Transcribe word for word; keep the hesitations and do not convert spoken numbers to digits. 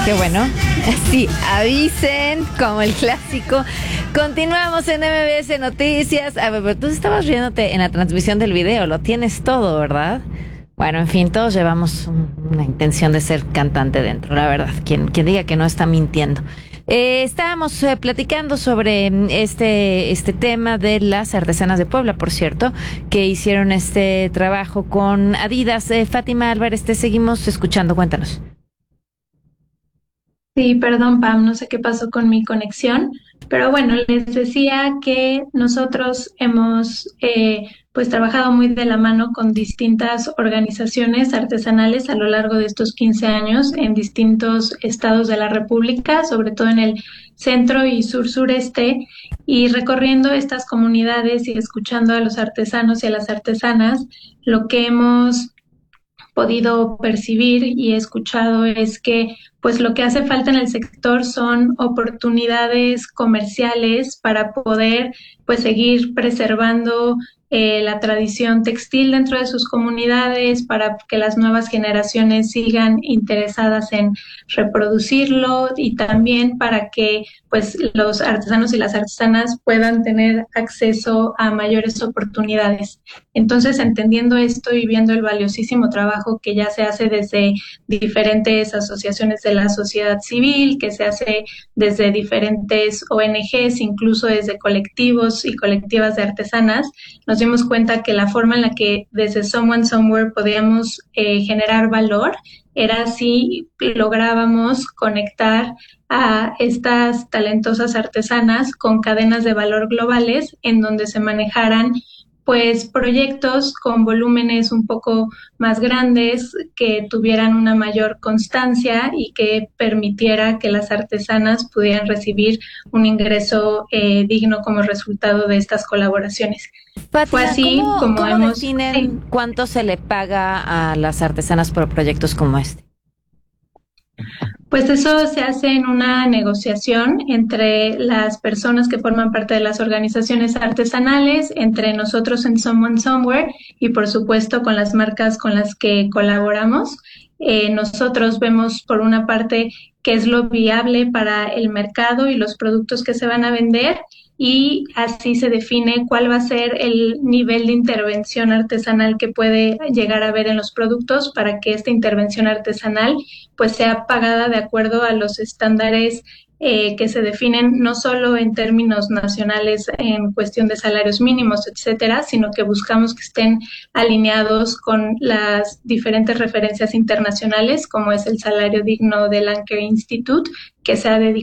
Qué bueno. Sí, avisen, como el clásico. Continuamos en M B S Noticias. A ver, pero tú estabas riéndote en la transmisión del video, lo tienes todo, ¿verdad? Bueno, en fin, todos llevamos un, una intención de ser cantante dentro, la verdad. Quien, quien diga que no está mintiendo. Eh, estábamos eh, platicando sobre este este tema de las artesanas de Puebla, por cierto, que hicieron este trabajo con Adidas. Eh, Fátima Álvarez, te seguimos escuchando, cuéntanos. Sí, perdón, Pam, no sé qué pasó con mi conexión, pero bueno, les decía que nosotros hemos eh, pues trabajado muy de la mano con distintas organizaciones artesanales a lo largo de estos quince años en distintos estados de la República, sobre todo en el centro y sur sureste, y recorriendo estas comunidades y escuchando a los artesanos y a las artesanas, lo que hemos podido percibir y he escuchado es que pues lo que hace falta en el sector son oportunidades comerciales para poder pues seguir preservando eh, la tradición textil dentro de sus comunidades, para que las nuevas generaciones sigan interesadas en reproducirlo y también para que pues los artesanos y las artesanas puedan tener acceso a mayores oportunidades. Entonces, entendiendo esto y viendo el valiosísimo trabajo que ya se hace desde diferentes asociaciones de la sociedad civil, que se hace desde diferentes O N Ges, incluso desde colectivos y colectivas de artesanas, nos dimos cuenta que la forma en la que desde Someone Somewhere podíamos eh, generar valor era si lográbamos conectar a estas talentosas artesanas con cadenas de valor globales en donde se manejaran pues proyectos con volúmenes un poco más grandes, que tuvieran una mayor constancia y que permitiera que las artesanas pudieran recibir un ingreso eh, digno como resultado de estas colaboraciones. Fue Fátima, así ¿cómo, como cómo hemos... Sí. definen cuánto se le paga a las artesanas por proyectos como este? Pues eso se hace en una negociación entre las personas que forman parte de las organizaciones artesanales, entre nosotros en Someone Somewhere y por supuesto con las marcas con las que colaboramos. Eh, nosotros vemos por una parte qué es lo viable para el mercado y los productos que se van a vender, y así se define cuál va a ser el nivel de intervención artesanal que puede llegar a haber en los productos para que esta intervención artesanal pues sea pagada de acuerdo a los estándares eh, que se definen no solo en términos nacionales en cuestión de salarios mínimos, etcétera, sino que buscamos que estén alineados con las diferentes referencias internacionales, como es el salario digno del Anchor Institute, que se ha dedicado